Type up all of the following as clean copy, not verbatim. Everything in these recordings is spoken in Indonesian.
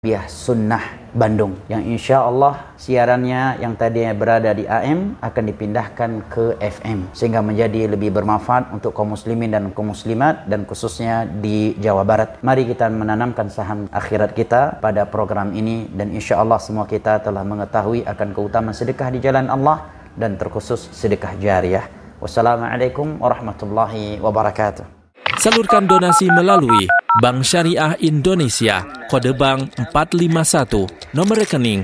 Tarbiyah Sunnah Bandung yang insya Allah siarannya yang tadinya berada di AM akan dipindahkan ke FM sehingga menjadi lebih bermanfaat untuk kaum muslimin dan kaum muslimat dan khususnya di Jawa Barat. Mari kita menanamkan saham akhirat kita pada program ini dan insya Allah semua kita telah mengetahui akan keutamaan sedekah di jalan Allah dan terkhusus sedekah jariyah. Wassalamualaikum warahmatullahi wabarakatuh. Salurkan donasi melalui Bank Syariah Indonesia, kode bank 451, nomor rekening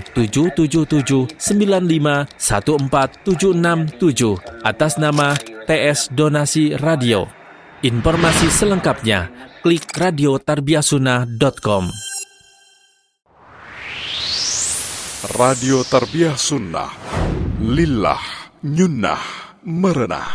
77795147667 atas nama TS Donasi Radio. Informasi selengkapnya klik radiotarbiasunnah.com. Radio Tarbiyah Sunnah, lillah, nyunnah, merenah.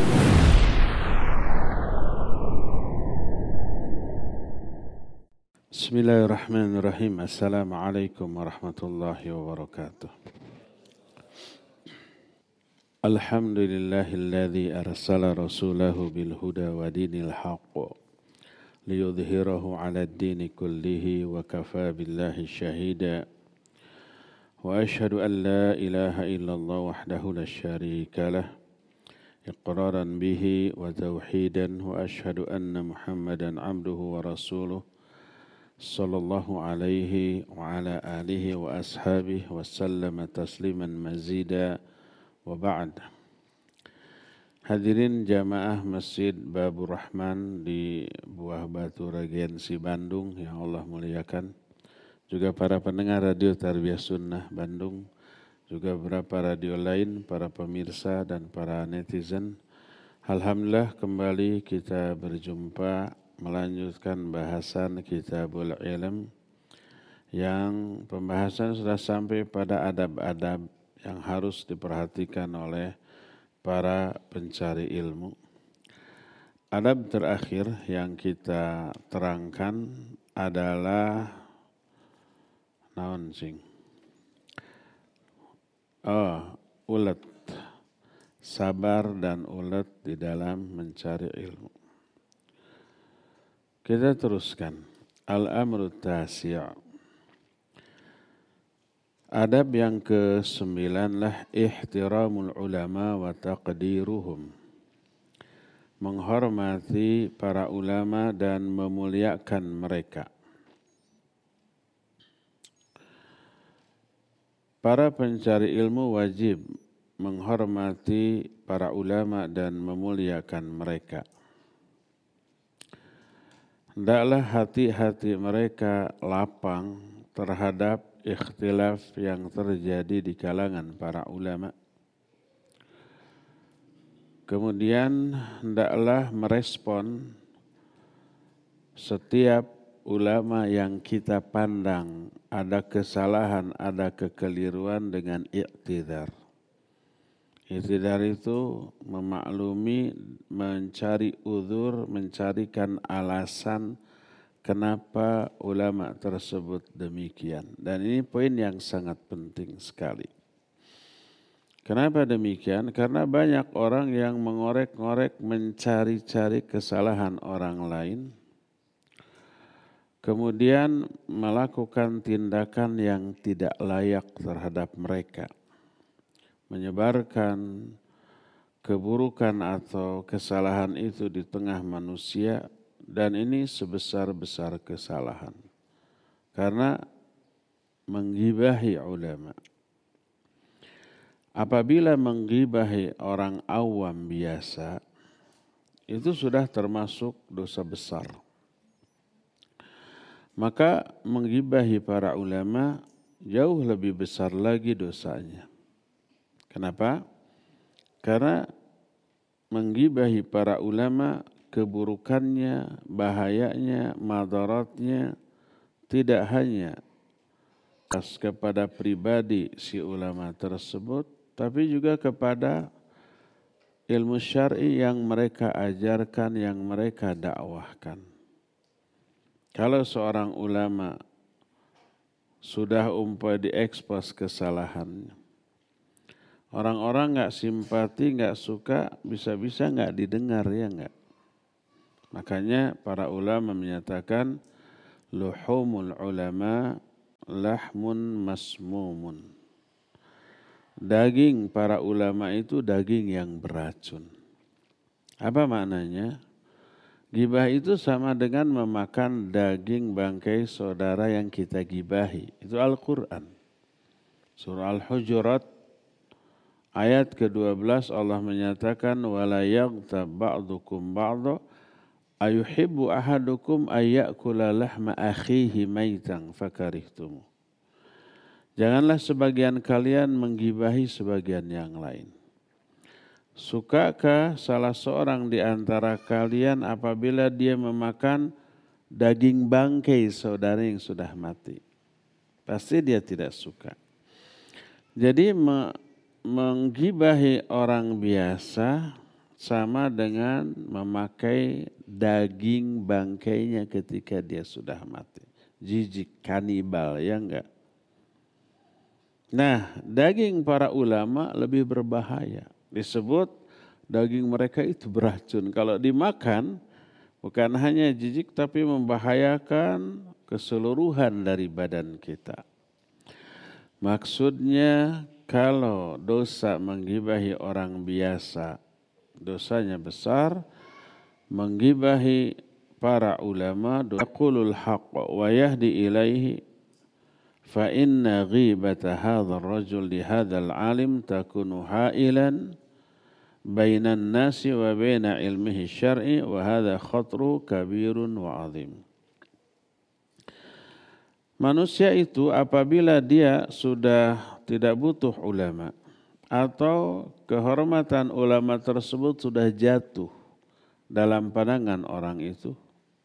Bismillahirrahmanirrahim. Assalamualaikum warahmatullahi wabarakatuh. Alhamdulillahilladzi arsala rasulahu bil huda wa dinil haqq liyudhhirahu 'ala ad-dini kullihi wa kafa billahi syahida. Wa asyhadu an la ilaha illallah wahdahu la syarika lah iqraran bihi wa tauhidan wa asyhadu anna Muhammadan 'abduhu wa rasuluh sallallahu alaihi wa ala alihi wa ashabihi wa sallama tasliman mazida wa ba'd. Hadirin jamaah Masjid Babur Rahman di Buah Batu Regensi Bandung yang Allah muliakan, juga para pendengar Radio Tarbiyah Sunnah Bandung, juga beberapa radio lain, para pemirsa dan para netizen. Alhamdulillah kembali kita berjumpa melanjutkan bahasan Kitabul Ilm yang pembahasan sudah sampai pada adab-adab yang harus diperhatikan oleh para pencari ilmu. Adab terakhir yang kita terangkan adalah ulet, sabar dan ulet di dalam mencari ilmu. Kita teruskan. Al-amru tasi'. Adab yang ke-9 lah ihtiramul ulama wa taqdiruhum. Menghormati para ulama dan memuliakan mereka. Para pencari ilmu wajib menghormati para ulama dan memuliakan mereka. Hendaklah hati-hati mereka lapang terhadap ikhtilaf yang terjadi di kalangan para ulama. Kemudian hendaklah merespon setiap ulama yang kita pandang ada kesalahan, ada kekeliruan dengan i'tidhar. I'tidhar itu memaklumi, mencari uzur, mencarikan alasan kenapa ulama tersebut demikian. Dan ini poin yang sangat penting sekali. Kenapa demikian? Karena banyak orang yang mengorek-ngorek, mencari-cari kesalahan orang lain, kemudian melakukan tindakan yang tidak layak terhadap mereka. Menyebarkan keburukan atau kesalahan itu di tengah manusia, dan ini sebesar-besar kesalahan. Karena menggibahi ulama. Apabila menggibahi orang awam biasa, itu sudah termasuk dosa besar. Maka menggibahi para ulama jauh lebih besar lagi dosanya. Kenapa? Karena menggibahi para ulama, keburukannya, bahayanya, madaratnya tidak hanya kepada pribadi si ulama tersebut, tapi juga kepada ilmu syar'i yang mereka ajarkan, yang mereka dakwahkan. Kalau seorang ulama sudah diekspos kesalahannya, orang-orang nggak simpati, nggak suka, bisa-bisa nggak didengar, ya nggak? Makanya para ulama menyatakan luhumul ulama lahmun masmumun. Daging para ulama itu daging yang beracun. Apa maknanya? Gibah itu sama dengan memakan daging bangkai saudara yang kita gibahi. Itu Al-Quran. Surah Al-Hujurat ayat ke-12 Allah menyatakan wala yaghtab ba'dukum ba'dha ayuhibbu ahadukum ayyakula lahma akhihi maitan fakarihtum. Janganlah sebagian kalian menggibahi sebagian yang lain. Sukakah salah seorang di antara kalian apabila dia memakan daging bangkai saudara yang sudah mati? Pasti dia tidak suka. Jadi menggibahi orang biasa sama dengan memakai daging bangkainya ketika dia sudah mati. Jijik, kanibal, ya enggak? Nah, daging para ulama lebih berbahaya. Disebut daging mereka itu beracun. Kalau dimakan bukan hanya jijik tapi membahayakan keseluruhan dari badan kita. Maksudnya kalau dosa menggibahi orang biasa, dosanya besar. Menggibahi para ulama, yaqulul haqq wa yahdi ilaihi. Fa inna ghibata hadzal rajul li hadzal alim takunu hailan bainan nasi wa baina ilmihi syar'i wa hadza khatru kabirun wa azim. Manusia itu apabila dia sudah tidak butuh ulama atau kehormatan ulama tersebut sudah jatuh dalam pandangan orang itu,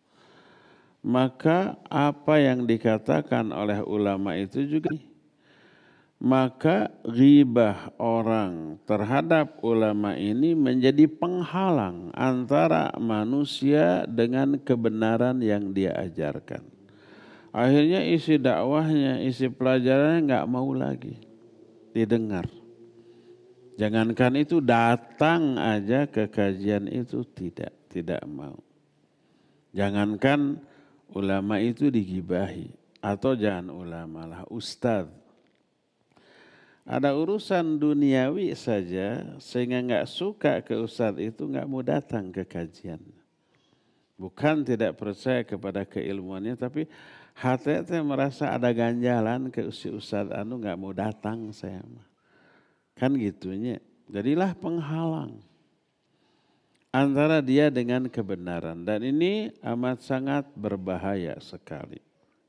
maka apa yang dikatakan oleh ulama itu juga, maka ghibah orang terhadap ulama ini menjadi penghalang antara manusia dengan kebenaran yang dia ajarkan. Akhirnya isi dakwahnya, isi pelajarannya nggak mau lagi didengar. Jangankan itu datang aja ke kajian itu tidak mau. Jangankan ulama itu digibahi atau jangan ulama lah, ustadz. Ada urusan duniawi saja sehingga nggak suka ke ustadz itu nggak mau datang ke kajian. Bukan tidak percaya kepada keilmuannya, tapi hati merasa ada ganjalan ke ustadz anu nggak mau datang saya mah. Kan gitunya. Jadilah penghalang antara dia dengan kebenaran. Dan ini amat sangat berbahaya sekali.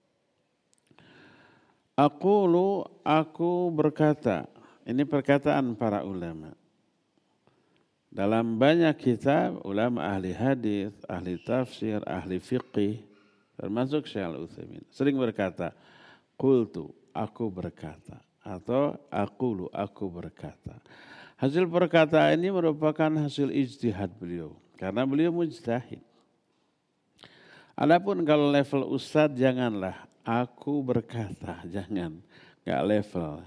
Aku berkata, ini perkataan para ulama. Dalam banyak kitab, ulama ahli hadis, ahli tafsir, ahli fiqih, termasuk Syekh Al-Utsaimin, sering berkata, qultu, aku berkata, atau aku berkata. Hasil perkataan ini merupakan hasil ijtihad beliau, karena beliau mujtahid. Adapun kalau level ustadz janganlah, aku berkata, jangan, gak level.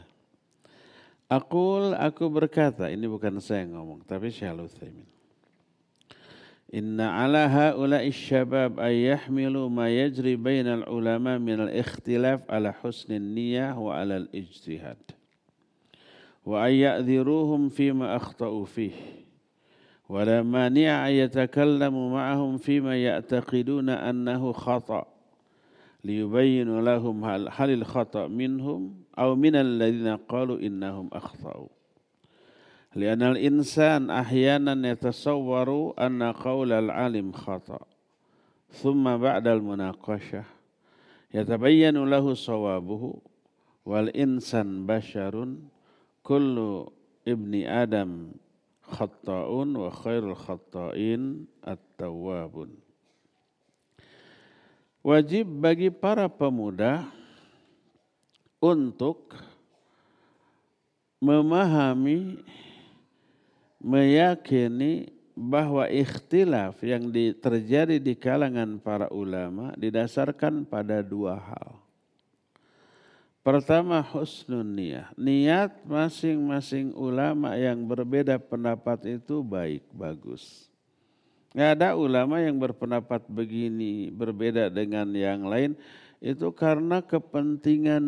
Aku berkata, ini bukan saya ngomong, tapi Syekh Al-Utsaimin. Inna ala haula'i syabab ay yahmilu ma yajri bainal ulama minal ikhtilaf ala husnin niyah wa ala al-ijtihad. Wa ay ya'dhiruhum fima akhta'u fih. Wa la mani'a ay yatakallamu ma'ahum fima ya'taqiduna annahu khata' liyubayyinu lahum halil khata' minhum aw minal ladhina qalu innahum akhta'u. Lianal insan ahyanan yatasawwaru anna qaulal alim khata. Thumma ba'dal munaqashah yatabayyanu lahu sawabuhu wal insan basyarun kullu ibni adam khatta'un wa khairul khatta'in at-tawwabun. Wajib bagi para pemuda untuk memahami, meyakini bahwa ikhtilaf yang terjadi di kalangan para ulama didasarkan pada dua hal. Pertama, husnun niyah. Niat masing-masing ulama yang berbeda pendapat itu baik, bagus. Nggak ada ulama yang berpendapat begini, berbeda dengan yang lain. Itu karena kepentingan